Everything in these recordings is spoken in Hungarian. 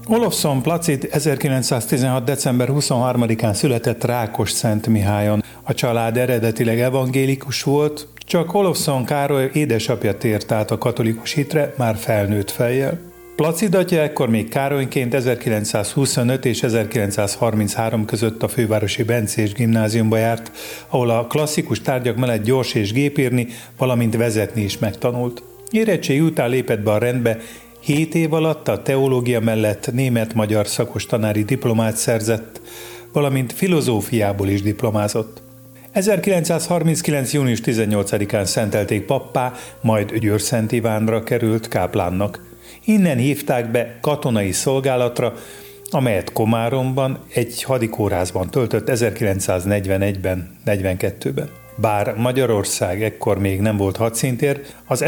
Olofszon Placid 1916. december 23-án született Rákosszentmihályon. A család eredetileg evangélikus volt, csak Olofszon Károly édesapja tért át a katolikus hitre már felnőtt fejjel. Placid atya ekkor még Károlyként 1925 és 1933 között a fővárosi Bencés gimnáziumba járt, ahol a klasszikus tárgyak mellett gyors és gépírni, valamint vezetni is megtanult. Érettségi után lépett be a rendbe, 7 év alatt a teológia mellett német-magyar szakos tanári diplomát szerzett, valamint filozófiából is diplomázott. 1939. június 18-án szentelték pappá, majd Győr-Szent Ivánra került káplánnak. Innen hívták be katonai szolgálatra, amelyet Komáromban egy hadikórházban töltött 1941-42-ben. Bár Magyarország ekkor még nem volt hadszintér, az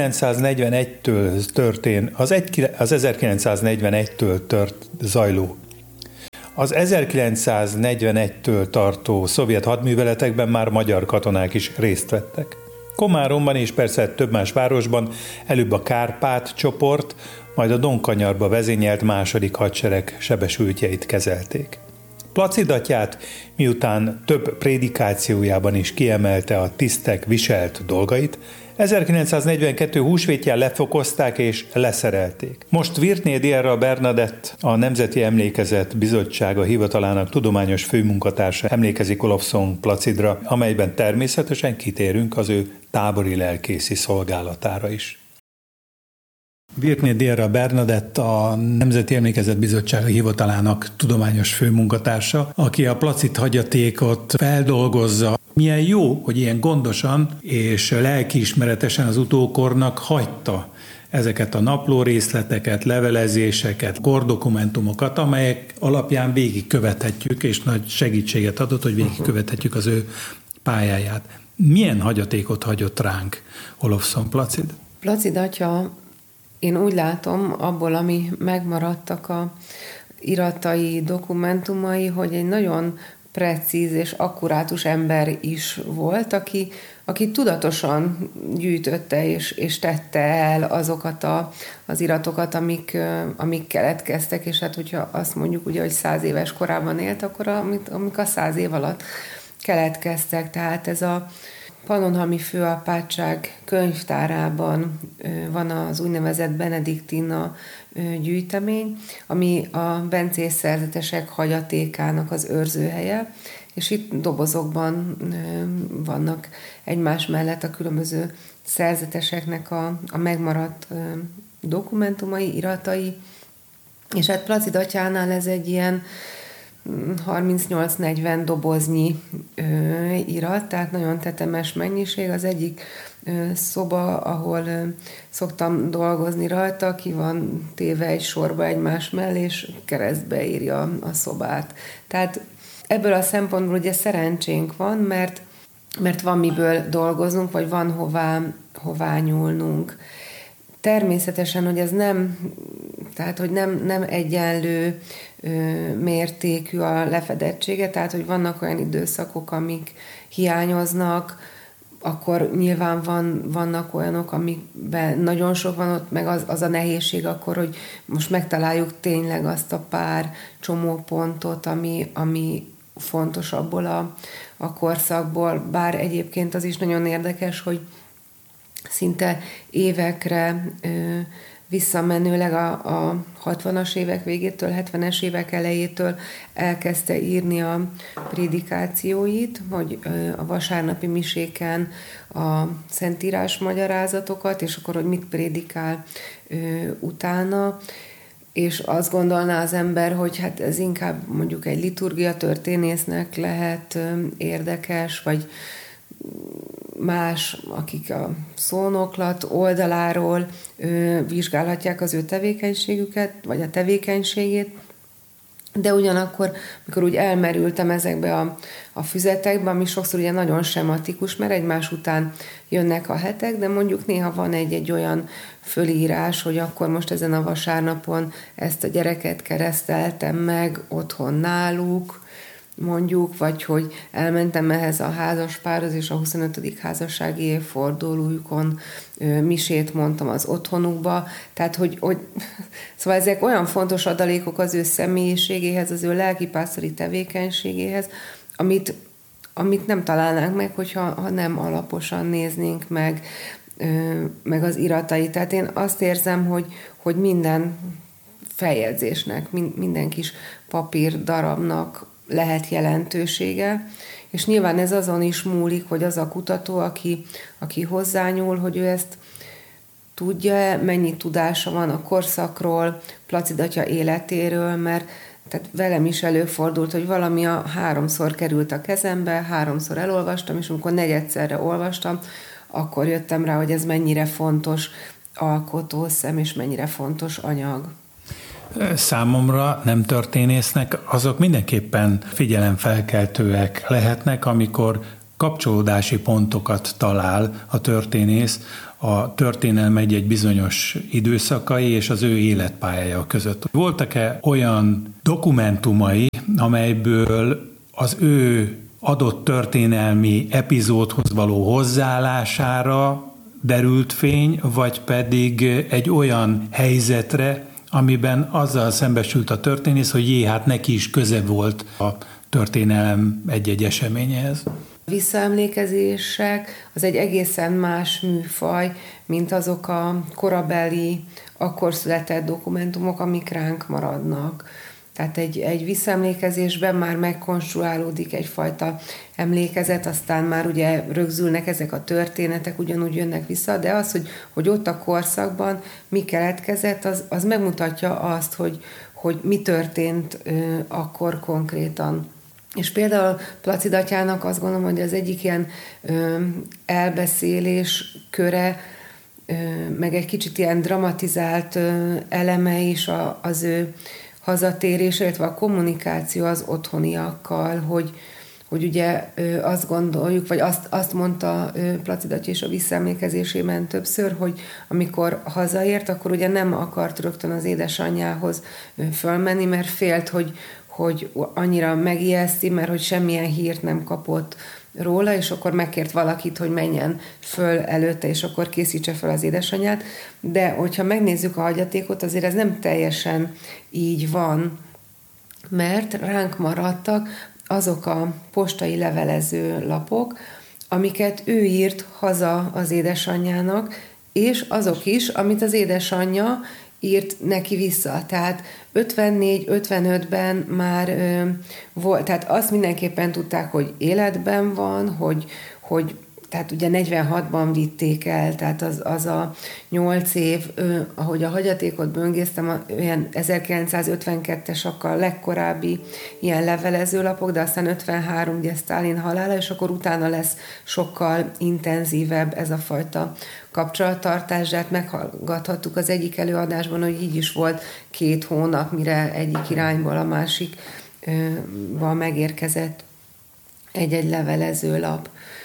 1941-től tartó szovjet hadműveletekben már magyar katonák is részt vettek. Komáromban és persze több más városban előbb a Kárpát csoport, majd a Donkanyarba vezényelt második hadsereg sebesültjeit kezelték. Placid atyát, miután több prédikációjában is kiemelte a tisztek viselt dolgait, 1942. húsvétján lefokozták és leszerelték. Most Virtné Dierra Bernadett, a Nemzeti Emlékezet Bizottsága hivatalának tudományos főmunkatársa emlékezik Olofszon Placidra, amelyben természetesen kitérünk az ő tábori lelkészi szolgálatára is. Virtné Dierra Bernadett, a Nemzeti Emlékezet Bizottsága hivatalának tudományos főmunkatársa, aki a Placid hagyatékot feldolgozza. Milyen jó, hogy ilyen gondosan és lelkiismeretesen az utókornak hagyta ezeket a napló részleteket, levelezéseket, kordokumentumokat, amelyek alapján végigkövethetjük, és nagy segítséget adott, hogy végigkövethetjük az ő pályáját. Milyen hagyatékot hagyott ránk Olofszon Placid? Placid atya, én úgy látom, abból, ami megmaradtak a iratai, dokumentumai, hogy egy nagyon precíz és akkurátus ember is volt, aki tudatosan gyűjtötte és tette el azokat az iratokat, amik keletkeztek, és hát hogyha azt mondjuk ugye, hogy 100 éves korában élt, akkor amik a 100 év alatt keletkeztek. Tehát ez a Pannonhalmi Főapátság könyvtárában van az úgynevezett Benediktina gyűjtemény, ami a bencés szerzetesek hagyatékának az őrzőhelye, és itt dobozokban vannak egymás mellett a különböző szerzeteseknek a megmaradt dokumentumai, iratai, és hát Placid atyánál ez egy ilyen 38-40 doboznyi irat, tehát nagyon tetemes mennyiség. Az egyik szoba, ahol szoktam dolgozni rajta, ki van téve egy sorba egymás mellé, és keresztbe írja a szobát. Tehát ebből a szempontból ugye szerencsénk van, mert van miből dolgoznunk, vagy van hová nyúlnunk. Természetesen, hogy ez nem egyenlő mértékű a lefedettsége, tehát hogy vannak olyan időszakok, amik hiányoznak, akkor nyilván vannak olyanok, amikben nagyon sok van, ott meg az a nehézség akkor, hogy most megtaláljuk tényleg azt a pár csomópontot, ami fontos abból a korszakból, bár egyébként az is nagyon érdekes, hogy szinte évekre visszamenőleg a 60-as évek végétől, 70-es évek elejétől elkezdte írni a prédikációit, hogy a vasárnapi miséken a szentírás magyarázatokat, és akkor, hogy mit prédikál utána, és azt gondolná az ember, hogy hát ez inkább mondjuk egy liturgia történésznek lehet érdekes, vagy más, akik a szónoklat oldaláról vizsgálhatják az ő tevékenységüket, vagy a tevékenységét, de ugyanakkor, amikor úgy elmerültem ezekbe a füzetekbe, ami sokszor ugye nagyon sematikus, mert egymás után jönnek a hetek, de mondjuk néha van egy olyan fölírás, hogy akkor most ezen a vasárnapon ezt a gyereket kereszteltem meg otthon náluk, mondjuk, vagy hogy elmentem ehhez a házaspárhoz, és a 25. házassági évfordulójukon misét mondtam az otthonukba. Tehát, hogy szóval ezek olyan fontos adalékok az ő személyiségéhez, az ő lelkipásztori tevékenységéhez, amit nem találnánk meg, hogyha nem alaposan néznénk meg az iratait. Tehát én azt érzem, hogy minden feljegyzésnek, minden kis papír darabnak lehet jelentősége, és nyilván ez azon is múlik, hogy az a kutató, aki hozzányúl, hogy ő ezt tudja, mennyi tudása van a korszakról, Placid atya életéről, mert tehát velem is előfordult, hogy valami 3-szor került a kezembe, 3-szor elolvastam, és amikor negyedszerre olvastam, akkor jöttem rá, hogy ez mennyire fontos alkotószem, és mennyire fontos anyag. Számomra nem történésznek, azok mindenképpen figyelemfelkeltőek lehetnek, amikor kapcsolódási pontokat talál a történész a történelem egy bizonyos időszakai és az ő életpályája között. Voltak-e olyan dokumentumai, amelyből az ő adott történelmi epizódhoz való hozzáállására derült fény, vagy pedig egy olyan helyzetre, amiben azzal szembesült a történész, hogy hát neki is köze volt a történelem egy-egy eseményehez. Visszaemlékezések az egy egészen más műfaj, mint azok a korabeli, akkor született dokumentumok, amik ránk maradnak. Tehát egy visszaemlékezésben már megkonstruálódik egyfajta emlékezet, aztán már ugye rögzülnek ezek a történetek, ugyanúgy jönnek vissza, de az, hogy ott a korszakban mi keletkezett, az megmutatja azt, hogy mi történt akkor konkrétan. És például Placid atyának azt gondolom, hogy az egyik ilyen elbeszélés köre, meg egy kicsit ilyen dramatizált eleme is az ő hazatérése, illetve a kommunikáció az otthoniakkal, hogy ugye azt gondoljuk, vagy azt mondta Placid atya is a visszaemlékezésében többször, hogy amikor hazaért, akkor ugye nem akart rögtön az édesanyjához fölmenni, mert félt, hogy annyira megijeszti, mert hogy semmilyen hírt nem kapott róla, és akkor megkért valakit, hogy menjen föl előtte, és akkor készítse fel az édesanyját. De hogyha megnézzük a hagyatékot, azért ez nem teljesen így van, mert ránk maradtak azok a postai levelező lapok, amiket ő írt haza az édesanyjának, és azok is, amit az édesanyja írt neki vissza. Tehát 54-55-ben már volt, tehát azt mindenképpen tudták, hogy életben van, hogy tehát ugye 46-ban vitték el, tehát az a 8 év, ahogy a hagyatékot böngésztem, olyan 1952-es akkor a legkorábbi ilyen levelezőlapok, de aztán 53 ugye Sztálin halála, és akkor utána lesz sokkal intenzívebb ez a fajta kapcsolattartás, de hát meghallgathattuk az egyik előadásban, hogy így is volt 2 hónap, mire egyik irányból a másikba megérkezett egy-egy levelezőlap.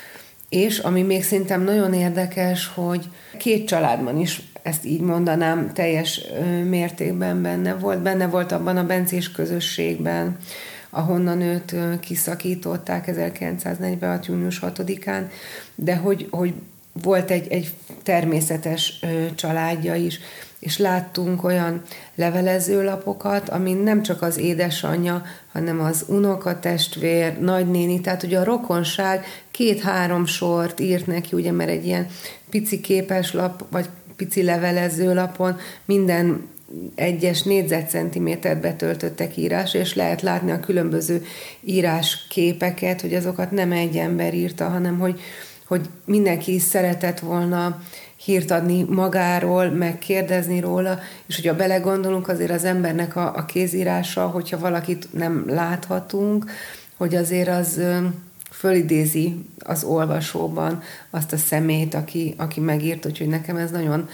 És ami még szerintem nagyon érdekes, hogy 2 családban is, ezt így mondanám, teljes mértékben benne volt abban a bencés közösségben, ahonnan őt kiszakították 1946. június 6-án, de hogy volt egy természetes családja is, és láttunk olyan levelezőlapokat, amin nem csak az édesanyja, hanem az unokatestvér, nagynéni, tehát ugye a rokonság 2-3 sort írt neki, ugye, mert egy ilyen pici képeslap, vagy pici levelezőlapon minden egyes négyzetcentimétert betöltöttek írásra, és lehet látni a különböző írásképeket, hogy azokat nem egy ember írta, hanem hogy mindenki is szeretett volna hírt adni magáról, megkérdezni róla, és hogyha belegondolunk, azért az embernek a kézírása, hogyha valakit nem láthatunk, hogy azért az fölidézi az olvasóban azt a személyt, aki megírt, úgyhogy nekem ez nagyon,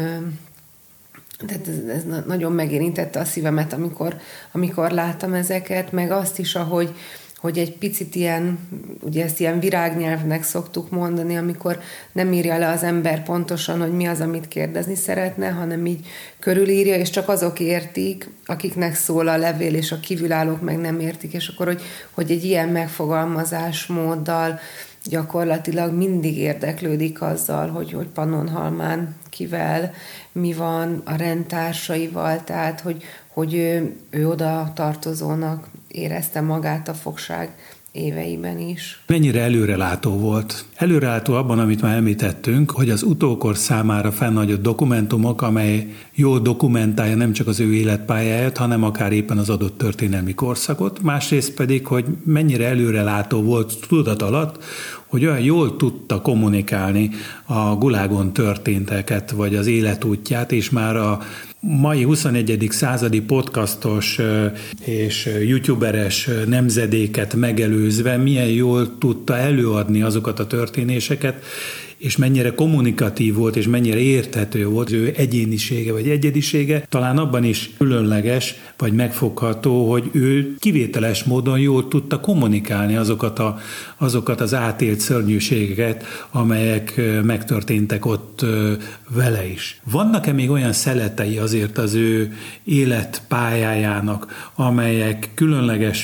tehát ez nagyon megérintette a szívemet, amikor láttam ezeket, meg azt is, ahogy hogy egy picit ilyen, ugye ezt ilyen virágnyelvnek szoktuk mondani, amikor nem írja le az ember pontosan, hogy mi az, amit kérdezni szeretne, hanem így körülírja, és csak azok értik, akiknek szól a levél, és a kívülállók meg nem értik, és akkor, hogy egy ilyen megfogalmazásmóddal gyakorlatilag mindig érdeklődik azzal, hogy Pannonhalmán kivel, mi van a rendtársaival, tehát hogy ő oda tartozónak érezte magát a fogság éveiben is. Mennyire előrelátó volt? Előrelátó abban, amit már említettünk, hogy az utókor számára fennhagyott dokumentumok, amely jól dokumentálja nem csak az ő életpályáját, hanem akár éppen az adott történelmi korszakot. Másrészt pedig, hogy mennyire előrelátó volt tudat alatt, hogy olyan jól tudta kommunikálni a Gulágon történteket, vagy az életútját, és már a mai 21. századi podcastos és youtuberes nemzedéket megelőzve milyen jól tudta előadni azokat a történéseket, és mennyire kommunikatív volt, és mennyire érthető volt az ő egyénisége vagy egyedisége, talán abban is különleges, vagy megfogható, hogy ő kivételes módon jól tudta kommunikálni azokat az átélt szörnyűségeket, amelyek megtörténtek ott vele is. Vannak-e még olyan szeletei azért az ő életpályájának, amelyek különleges